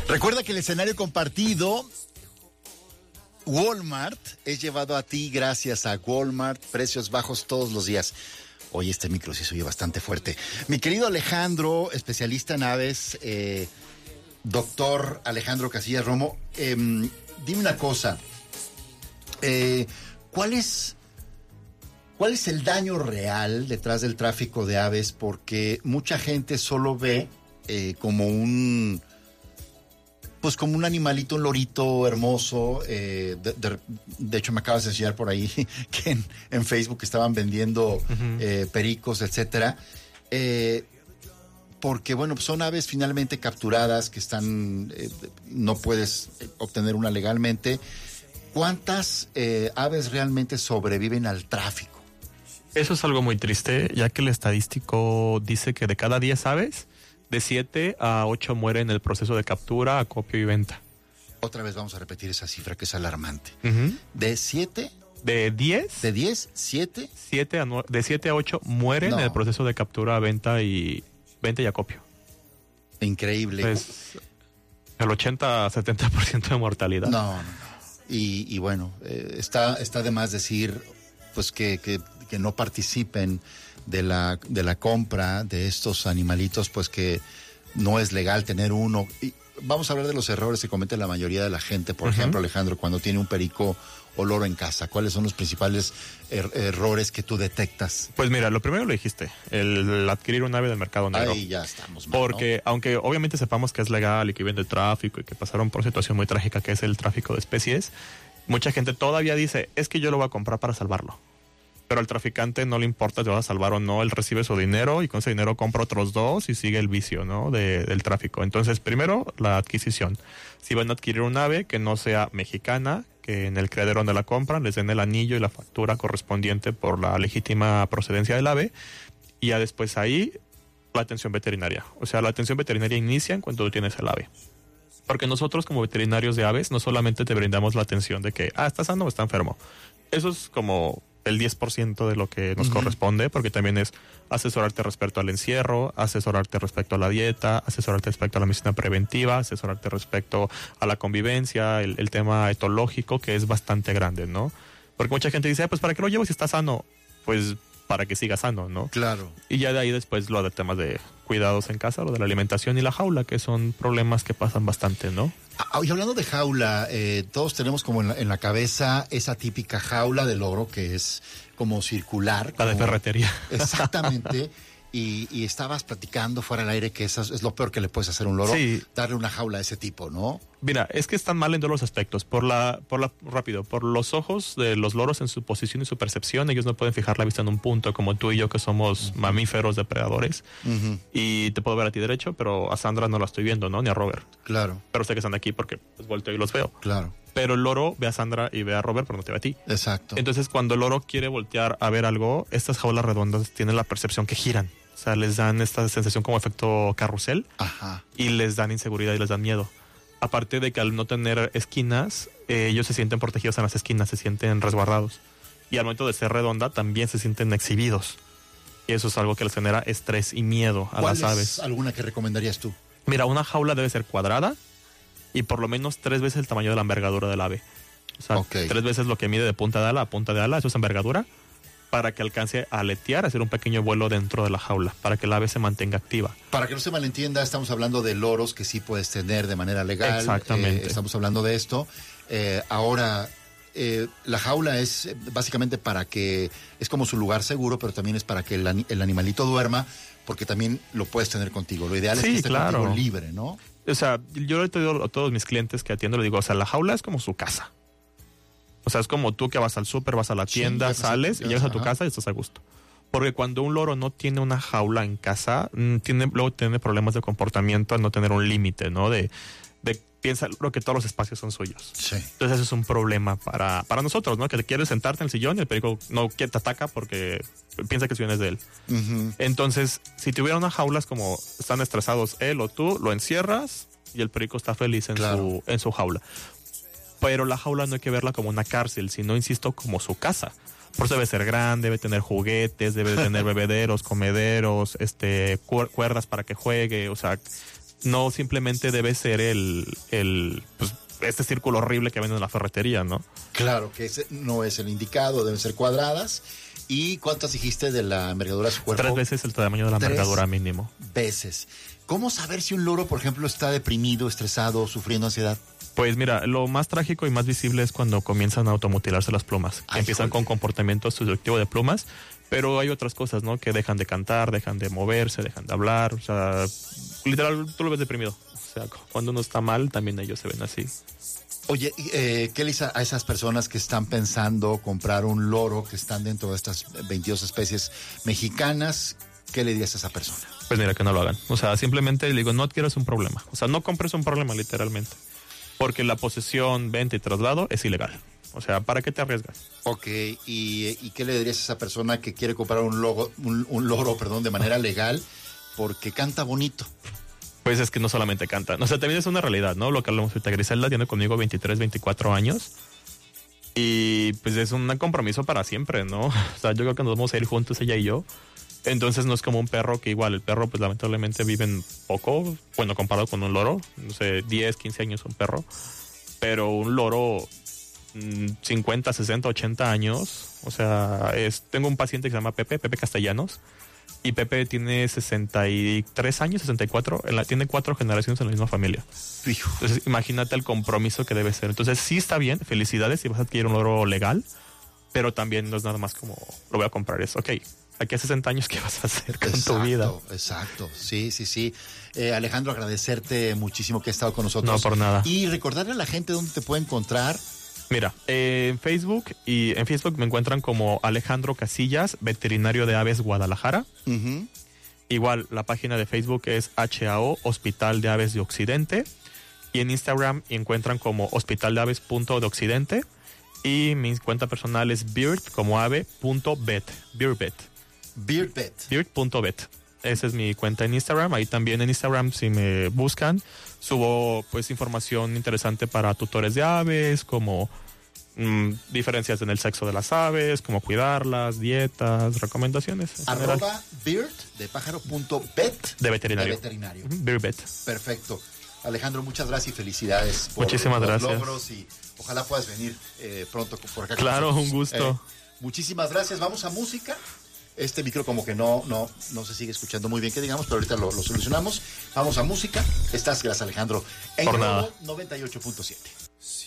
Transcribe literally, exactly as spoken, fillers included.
Recuerda que el escenario compartido Walmart es llevado a ti gracias a Walmart, precios bajos todos los días. Oye, este micro sí se oye bastante fuerte. Mi querido Alejandro, especialista en aves, eh, doctor Alejandro Casillas Romo, eh, dime una cosa, eh, ¿cuál es, cuál es el daño real detrás del tráfico de aves? Porque mucha gente solo ve eh, como un... pues como un animalito, un lorito hermoso. Eh, de, de, de hecho, me acabas de enseñar por ahí que en, en Facebook estaban vendiendo uh-huh. eh, pericos, etcétera. Eh, porque, bueno, son aves finalmente capturadas que están, eh, no puedes obtener una legalmente. ¿Cuántas eh, aves realmente sobreviven al tráfico? Eso es algo muy triste, ya que el estadístico dice que de cada diez aves, de siete a ocho mueren en el proceso de captura, acopio y venta. Otra vez vamos a repetir esa cifra que es alarmante. Uh-huh. ¿De siete? ¿De diez? ¿De diez? ¿siete? siete a nueve, de siete a ocho mueren no. en el proceso de captura, venta y venta y acopio. Increíble. Pues, el ochenta a setenta por ciento de mortalidad. No, no, no. Y, y bueno, eh, está, está de más decir pues que, que, que no participen de la de la compra de estos animalitos, pues que no es legal tener uno. Y vamos a hablar de los errores que comete la mayoría de la gente. Por uh-huh. ejemplo, Alejandro, cuando tiene un perico o loro en casa, ¿cuáles son los principales er- errores que tú detectas? Pues mira, lo primero lo dijiste, el adquirir un ave del mercado negro. Ahí ya estamos mal, porque ¿no? Aunque obviamente sepamos que es legal y que viene el tráfico y que pasaron por situación muy trágica que es el tráfico de especies, mucha gente todavía dice, es que yo lo voy a comprar para salvarlo. Pero al traficante no le importa si vas a salvar o no, él recibe su dinero y con ese dinero compra otros dos y sigue el vicio, ¿no? De, del tráfico. Entonces, primero, la adquisición. Si van a adquirir un ave que no sea mexicana, que en el criadero donde la compran les den el anillo y la factura correspondiente por la legítima procedencia del ave, y ya después ahí, la atención veterinaria. O sea, la atención veterinaria inicia en cuanto tú tienes el ave. Porque nosotros como veterinarios de aves no solamente te brindamos la atención de que, ah, está sano o está enfermo. Eso es como el diez por ciento de lo que nos uh-huh. corresponde, porque también es asesorarte respecto al encierro, asesorarte respecto a la dieta, asesorarte respecto a la medicina preventiva, asesorarte respecto a la convivencia, el, el tema etológico, que es bastante grande, ¿no? Porque mucha gente dice, ah, pues ¿para qué lo llevo si está sano? Pues para que siga sano, ¿no? Claro. Y ya de ahí después lo de temas de cuidados en casa, lo de la alimentación y la jaula, que son problemas que pasan bastante, ¿no? Ah, y hablando de jaula, eh, todos tenemos como en la, en la cabeza esa típica jaula de loro que es como circular. La como, de ferretería. Exactamente. y, y estabas platicando fuera del aire que eso es lo peor que le puedes hacer a un loro, sí. darle una jaula de ese tipo, ¿no? Mira, es que están mal en todos los aspectos. Por la, por la, rápido, por los ojos de los loros en su posición y su percepción, ellos no pueden fijar la vista en un punto, como tú y yo que somos uh-huh. mamíferos depredadores. Uh-huh. Y te puedo ver a ti derecho, pero a Sandra no la estoy viendo, ¿no? Ni a Robert. Claro. Pero sé que están aquí porque pues, volteo y los veo. Claro. Pero el loro ve a Sandra y ve a Robert, pero no te ve a ti. Exacto. Entonces, cuando el loro quiere voltear a ver algo, estas jaulas redondas tienen la percepción que giran. O sea, les dan esta sensación como efecto carrusel. Ajá. Y les dan inseguridad y les dan miedo. Aparte de que al no tener esquinas, eh, ellos se sienten protegidos en las esquinas, se sienten resguardados. Y al momento de ser redonda, también se sienten exhibidos. Y eso es algo que les genera estrés y miedo a las aves. ¿Cuál es alguna que recomendarías tú? Mira, una jaula debe ser cuadrada y por lo menos tres veces el tamaño de la envergadura del ave. O sea, okay. tres veces lo que mide de punta de ala a punta de ala, eso es envergadura, para que alcance a aletear, hacer un pequeño vuelo dentro de la jaula, para que el ave se mantenga activa. Para que no se malentienda, estamos hablando de loros que sí puedes tener de manera legal. Exactamente. Eh, estamos hablando de esto. Eh, ahora, eh, la jaula es básicamente para que, es como su lugar seguro, pero también es para que el, el animalito duerma, porque también lo puedes tener contigo. Lo ideal sí, es que esté claro. contigo libre, ¿no? O sea, yo le digo a todos mis clientes que atiendo, le digo, o sea, la jaula es como su casa. O sea, es como tú que vas al súper, vas a la tienda, sí, sales y llegas a tu casa y estás a gusto. Porque cuando un loro no tiene una jaula en casa, tiene, luego tiene problemas de comportamiento al no tener un límite, ¿no? De, de piensa lo que todos los espacios son suyos. Sí. Entonces eso es un problema para, para nosotros, ¿no? Que te quieres sentarte en el sillón y el perico no te ataca porque piensa que el sillón es de él. Uh-huh. Entonces, si tuviera unas jaulas como están estresados él o tú, lo encierras y el perico está feliz en, claro. su, en su jaula. Pero la jaula no hay que verla como una cárcel, sino, insisto, como su casa. Por eso debe ser grande, debe tener juguetes, debe tener bebederos, comederos, este, cuerdas para que juegue, o sea, No simplemente debe ser el, el pues, este círculo horrible que venden en la ferretería, ¿no? Claro, que ese no es el indicado, deben ser cuadradas. ¿Y cuántas dijiste de la envergadura de su cuerpo? Tres veces el tamaño de la Tres envergadura mínimo. veces. ¿Cómo saber si un loro, por ejemplo, está deprimido, estresado, sufriendo ansiedad? Pues mira, lo más trágico y más visible es cuando comienzan a automutilarse las plumas. Ay, Empiezan joder. con comportamiento destructivo de plumas, pero hay otras cosas, ¿no? Que dejan de cantar, dejan de moverse, dejan de hablar. O sea, literal, tú lo ves deprimido. O sea, cuando uno está mal, también ellos se ven así. Oye, eh, ¿qué le dice a esas personas que están pensando comprar un loro, que están dentro de estas veintidós especies mexicanas? ¿Qué le dirías a esa persona? Pues mira, que no lo hagan. O sea, simplemente le digo, no adquieras un problema. O sea, no compres un problema, literalmente. Porque la posesión, venta y traslado es ilegal. O sea, ¿para qué te arriesgas? Ok, ¿y, y qué le dirías a esa persona que quiere comprar un, logo, un, un loro perdón, de manera legal porque canta bonito? Pues es que no solamente cantan. O sea, también es una realidad, ¿no? Lo que hablamos ahorita. Griselda tiene conmigo veintitrés, veinticuatro años. Y pues es un compromiso para siempre, ¿no? O sea, yo creo que nos vamos a ir juntos, ella y yo. Entonces no es como un perro que igual, el perro pues lamentablemente viven poco. Bueno, comparado con un loro. No sé, diez, quince años un perro. Pero un loro, cincuenta, sesenta, ochenta años. O sea, es, tengo un paciente que se llama Pepe, Pepe Castellanos. Y Pepe tiene sesenta y tres años, sesenta y cuatro, en la, tiene cuatro generaciones en la misma familia. Hijo. Entonces, imagínate el compromiso que debe ser. Entonces, sí está bien, felicidades si vas a adquirir un loro legal, pero también no es nada más como, lo voy a comprar, es, ok, aquí a sesenta años, ¿qué vas a hacer con Exacto, tu vida? Exacto, sí, sí, sí. Eh, Alejandro, agradecerte muchísimo que has estado con nosotros. No, por nada. Y recordarle a la gente dónde te puede encontrar. Mira, eh, en Facebook y en Facebook me encuentran como Alejandro Casillas, veterinario de aves Guadalajara. Uh-huh. Igual la página de Facebook es H A O Hospital de Aves de Occidente y en Instagram encuentran como hospital de aves punto de occidente y mi cuenta personal es beard como ave punto vet, beardvet, Beardvet. beard punto vet. Esa es mi cuenta en Instagram. Ahí también en Instagram, si me buscan, subo pues información interesante para tutores de aves, como mmm, diferencias en el sexo de las aves, cómo cuidarlas, dietas, recomendaciones. En general. Arroba beard de pájaro punto vet De veterinario. de veterinario. Uh-huh, beardvet. Perfecto. Alejandro, muchas gracias y felicidades por Muchísimas los gracias. logros y ojalá puedas venir eh, pronto por acá. Claro, un gusto. Eh, muchísimas gracias. Vamos a música. Este micro como que no, no, no se sigue escuchando muy bien, que digamos, pero ahorita lo, lo solucionamos. Vamos a música. Estás, gracias Alejandro, en Por nada. noventa y ocho punto siete.